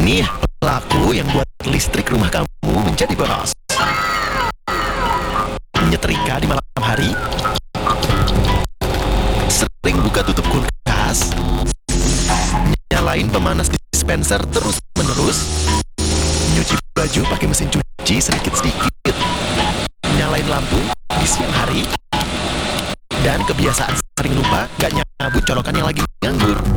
Ini pelaku yang buat listrik rumah kamu menjadi boros. Nyetrika di malam hari, sering buka tutup kulkas, nyalain pemanas dispenser terus-menerus, nyuci baju pakai mesin cuci sedikit-sedikit, nyalain lampu di siang hari, dan kebiasaan sering lupa gak nyabut colokan yang lagi nganggur.